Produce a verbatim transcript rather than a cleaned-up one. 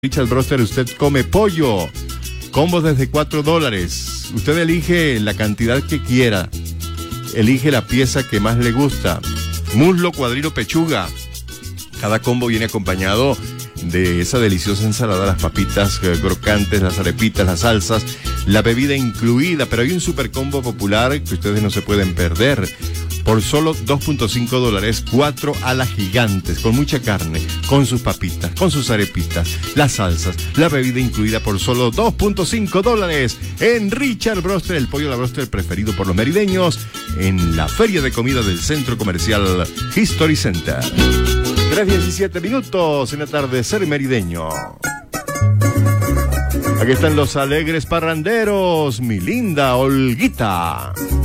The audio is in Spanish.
Richard Broster, usted come pollo. Combos desde cuatro dólares. Usted elige la cantidad que quiera. Elige la pieza que más le gusta. Muslo, cuadrilo, pechuga. Cada combo viene acompañado de esa deliciosa ensalada, las papitas eh, crocantes, las arepitas, las salsas, la bebida incluida. Pero hay un super combo popular que ustedes no se pueden perder. Por solo dos punto cinco dólares, cuatro alas gigantes, con mucha carne, con sus papitas, con sus arepitas, las salsas, la bebida incluida por solo dos punto cinco dólares en Richard Broster, el pollo a la broster preferido por los merideños, en la feria de comida del centro comercial History Center. tres diecisiete minutos en atardecer merideño. Aquí están los alegres parranderos, mi linda Olguita.